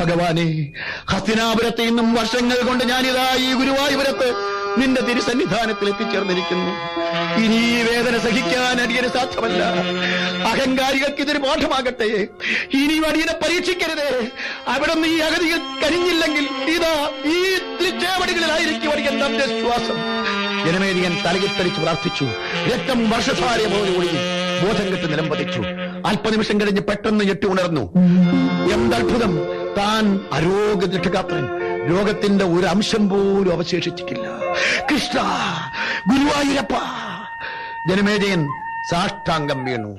ഭഗവാനെ, ഹസ്തിനാപുരത്തിൽ നിന്നും വർഷങ്ങൾ കൊണ്ട് ഞാനിതാ ഈ ഗുരുവായൂരത്ത് നിന്റെ തിരുസന്നിധാനത്തിൽ എത്തിച്ചേർന്നിരിക്കുന്നു. ഇനി ഈ വേദന സഹിക്കാൻ അടിയന് സാധ്യമല്ല. അഹങ്കാരികൾക്ക് ഇതൊരു പാഠമാകട്ടെ. ഇനിയും അടിയനെ പരീക്ഷിക്കരുതേ. അവിടെ നിന്ന് ഈ അഗതികൾ കരിഞ്ഞില്ലെങ്കിൽ ഇതാ ഈ തിരുച്ചേവടികളിലായിരിക്കും അടിയൻ തന്റെ ശ്വാസം. ജനമേരിയൻ തലകിത്തടിച്ച് പ്രാർത്ഥിച്ചു. രക്തം വർഷധാര പോലെ ഒഴുകി ബോധം കെട്ട് നിലംപതിച്ചു. അല്പനിമിഷം കഴിഞ്ഞ് പെട്ടെന്ന് ഞെട്ടി ഉണർന്നു. എന്തത്ഭുതം! താൻ അരോഗരക്ഷകാത്രൻ. രോഗത്തിന്റെ ഒരു അംശം പോലും അവശേഷിച്ചിട്ടില്ല. കൃഷ്ണ, ഗുരുവായൂരപ്പ! ജനമേജയൻ സാഷ്ടാംഗം വീണു.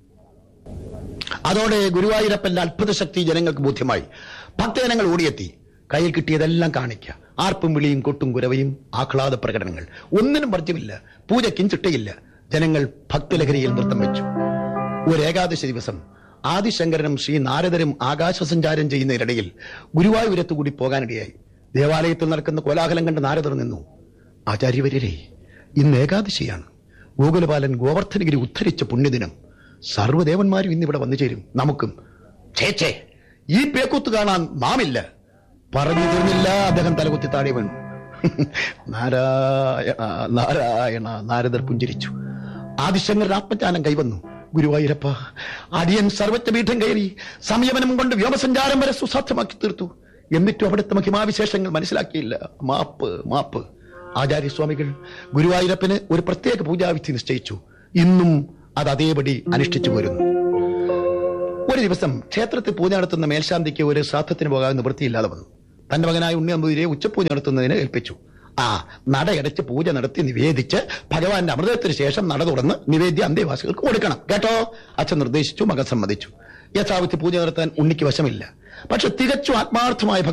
അതോടെ ഗുരുവായൂരപ്പന്റെ അത്ഭുത ശക്തി ജനങ്ങൾക്ക് ബോധ്യമായി. ഭക്തജനങ്ങൾ ഓടിയെത്തി. കയ്യിൽ കിട്ടിയതെല്ലാം കാണിക്കുക. ആർപ്പും വിളിയും കൊട്ടും കുരവയും ആഹ്ലാദ പ്രകടനങ്ങൾ. ഒന്നിനും വർജ്യമില്ല. പൂജയ്ക്കും ചിട്ടയില്ല. ജനങ്ങൾ ഭക്തിലഹരിയിൽ നൃത്തം വെച്ചു. ഒരു ഏകാദശി ദിവസം ആദിശങ്കരനും ശ്രീ നാരദരും ആകാശസഞ്ചാരം ചെയ്യുന്നതിനിടയിൽ ഗുരുവായൂരത്തു കൂടി പോകാനിടയായി. ദേവാലയത്തിൽ നടക്കുന്ന കോലാഹലം കണ്ട് നാരദർ നിന്നു. ആചാര്യവര്യരെ, ഇന്ന് ഏകാദശിയാണ്. ഗോകുലപാലൻ ഗോവർദ്ധനഗിരി ഉദ്ധരിച്ച പുണ്യദിനം. സർവ്വദേവന്മാരും ഇന്നിവിടെ വന്നു ചേരും. നമുക്കും. ഛേ, ഈ പേക്കൂത്ത് കാണാൻ നാമില്ല. പറഞ്ഞു തീർന്നില്ല. അദ്ദേഹം തലകുത്തി താഴെ വീണു. നാരായണ നാരായണ. നാരദർ പുഞ്ചിരിച്ചു. ആദിശങ്കരൻ ആത്മജ്ഞാനം കൈവന്നു. ഗുരുവായൂരപ്പ, അടിയൻ സർവജ്ഞപീഠം കയറി സംയമനം കൊണ്ട് വ്യോമസഞ്ചാരം വരെ സുസാധ്യമാക്കി തീർത്തു. എന്നിട്ടും അവിടുത്തെ മഹിമാവിശേഷങ്ങൾ മനസ്സിലാക്കിയില്ല. മാപ്പ്. ആചാര്യസ്വാമികൾ ഗുരുവായൂരപ്പന് ഒരു പ്രത്യേക പൂജാവിധി നിശ്ചയിച്ചു. ഇന്നും അത് അതേപടി അനുഷ്ഠിച്ചു വരുന്നു. ഒരു ദിവസം ക്ഷേത്രത്തിൽ പൂജ നടത്തുന്ന മേൽശാന്തിക്ക് ഒരു ശ്രാദ്ധത്തിന് പോകാൻ നിവൃത്തിയില്ലാതെ വന്നു. തന്റെ മകനായ ഉണ്ണി നമ്പൂതിരിയെ ഉച്ചപൂജ നടത്തുന്നതിന് ഏൽപ്പിച്ചു. നടയടച്ച് പൂജ നടത്തി നിവേദിച്ച് ഭഗവാന്റെ അമൃതത്തിന് ശേഷം നട തുറന്ന് നിവേദ്യ അന്തേവാസികൾക്ക് കൊടുക്കണം കേട്ടോ. അച്ഛൻ നിർദ്ദേശിച്ചു. മകൻ സമ്മതിച്ചു. യഥാവിധി പൂജ നടത്താൻ ഉണ്ണിക്ക് വശമില്ല. പക്ഷെ തികച്ചും ആത്മാർത്ഥമായ